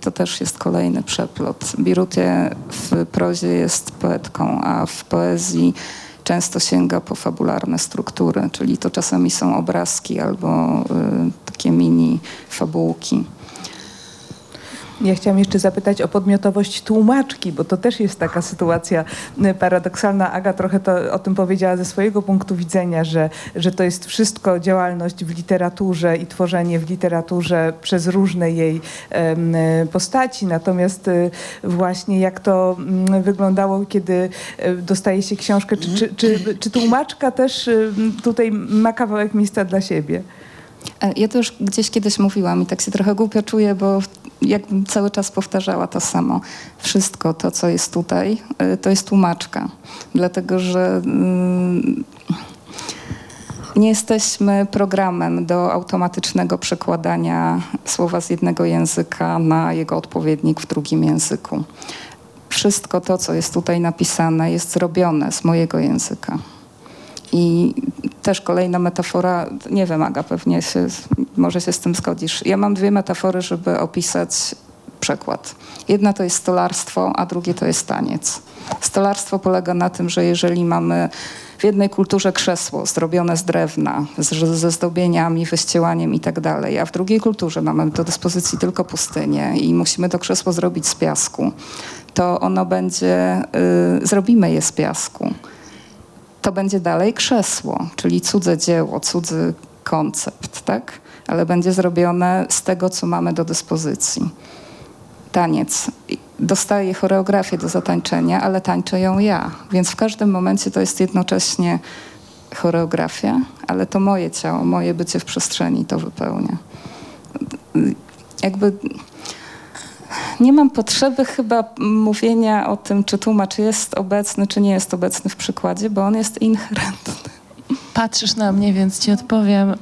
to też jest kolejny przeplot. Birutie w prozie jest poetką, a w poezji często sięga po fabularne struktury, czyli to czasami są obrazki albo takie mini fabułki. Ja chciałam jeszcze zapytać o podmiotowość tłumaczki, bo to też jest taka sytuacja paradoksalna. Aga trochę o tym powiedziała ze swojego punktu widzenia, że to jest wszystko działalność w literaturze i tworzenie w literaturze przez różne jej postaci. Natomiast właśnie jak to wyglądało, kiedy dostaje się książkę, czy tłumaczka też tutaj ma kawałek miejsca dla siebie? Ja to już gdzieś kiedyś mówiłam i tak się trochę głupio czuję, bo jakbym cały czas powtarzała to samo. Wszystko to, co jest tutaj, to jest tłumaczka. Dlatego, że nie jesteśmy programem do automatycznego przekładania słowa z jednego języka na jego odpowiednik w drugim języku. Wszystko to, co jest tutaj napisane, jest zrobione z mojego języka. I też kolejna metafora, nie wiem, Aga, pewnie może się z tym zgodzisz. Ja mam dwie metafory, żeby opisać przekład. Jedna to jest stolarstwo, a drugie to jest taniec. Stolarstwo polega na tym, że jeżeli mamy w jednej kulturze krzesło zrobione z drewna, ze zdobieniami, wyściełaniem i tak dalej, a w drugiej kulturze mamy do dyspozycji tylko pustynię i musimy to krzesło zrobić z piasku, to ono będzie, zrobimy je z piasku. To będzie dalej krzesło, czyli cudze dzieło, cudzy koncept, tak? Ale będzie zrobione z tego, co mamy do dyspozycji. Taniec. Dostaję choreografię do zatańczenia, ale tańczę ją ja. Więc w każdym momencie to jest jednocześnie choreografia, ale to moje ciało, moje bycie w przestrzeni to wypełnia. Jakby nie mam potrzeby chyba mówienia o tym, czy tłumacz jest obecny, czy nie jest obecny w przykładzie, bo on jest inherentny. Patrzysz na mnie, więc ci odpowiem.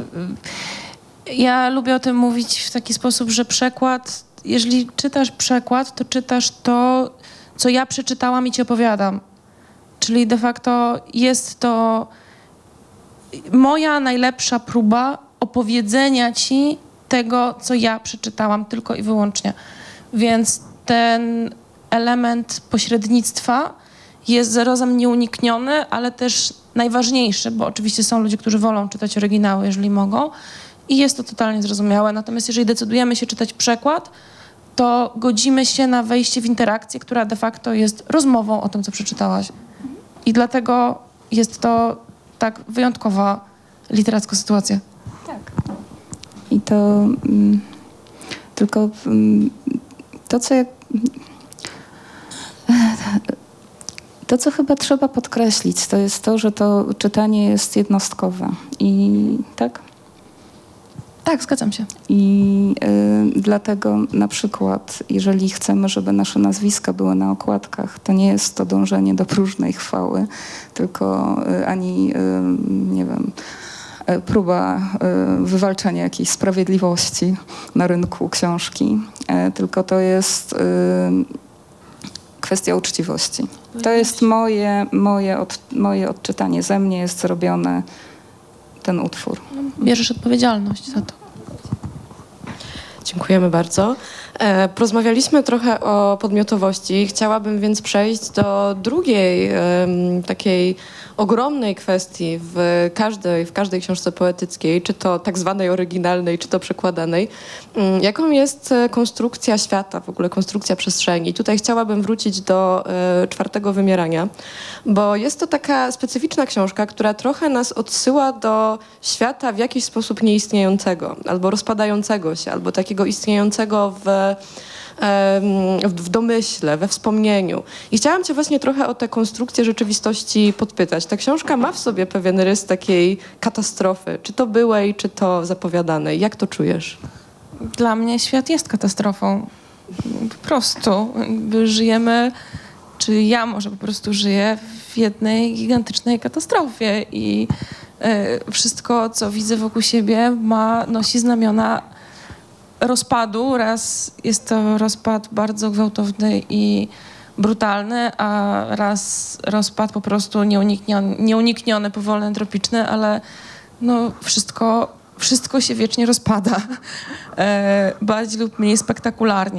Ja lubię o tym mówić w taki sposób, że przekład, jeżeli czytasz przekład, to czytasz to, co ja przeczytałam i ci opowiadam. Czyli de facto jest to moja najlepsza próba opowiedzenia ci tego, co ja przeczytałam tylko i wyłącznie. Więc ten element pośrednictwa jest zarazem nieunikniony, ale też najważniejszy, bo oczywiście są ludzie, którzy wolą czytać oryginały, jeżeli mogą, i jest to totalnie zrozumiałe. Natomiast jeżeli decydujemy się czytać przekład, to godzimy się na wejście w interakcję, która de facto jest rozmową o tym, co przeczytałaś. I dlatego jest to tak wyjątkowa literacka sytuacja. Tak. I to tylko to, co chyba trzeba podkreślić, to jest to, że to czytanie jest jednostkowe. I tak? Tak, zgadzam się. I dlatego na przykład, jeżeli chcemy, żeby nasze nazwiska były na okładkach, to nie jest to dążenie do próżnej chwały, tylko ani, nie wiem, próba wywalczenia jakiejś sprawiedliwości na rynku książki, tylko to jest kwestia uczciwości. To jest moje odczytanie. Ze mnie jest zrobiony ten utwór. Bierzesz odpowiedzialność za to. Dziękujemy bardzo. Porozmawialiśmy trochę o podmiotowości. Chciałabym więc przejść do drugiej takiej ogromnej kwestii w każdej książce poetyckiej, czy to tak zwanej oryginalnej, czy to przekładanej. Jaką jest konstrukcja świata, w ogóle konstrukcja przestrzeni? Tutaj chciałabym wrócić do Czwartego wymierania, bo jest to taka specyficzna książka, która trochę nas odsyła do świata w jakiś sposób nieistniejącego, albo rozpadającego się, albo takiego istniejącego w domyśle, we wspomnieniu. I chciałam cię właśnie trochę o tę konstrukcję rzeczywistości podpytać. Ta książka ma w sobie pewien rys takiej katastrofy, czy to byłej, czy to zapowiadanej. Jak to czujesz? Dla mnie świat jest katastrofą. Po prostu. Żyjemy, czy ja może po prostu żyję w jednej gigantycznej katastrofie i wszystko, co widzę wokół siebie, nosi znamiona rozpadu. Raz jest to rozpad bardzo gwałtowny i brutalny, a raz rozpad po prostu nieunikniony, powolny, entropiczny, ale no wszystko się wiecznie rozpada. Bardziej lub mniej spektakularnie.